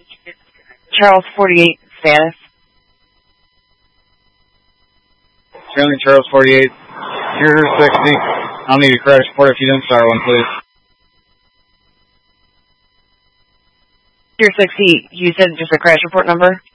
Charles 48 status. Trailing Charles 48. You're 60. I'll need a crash report if you don't start one, please. You're 60. You said just a crash report number?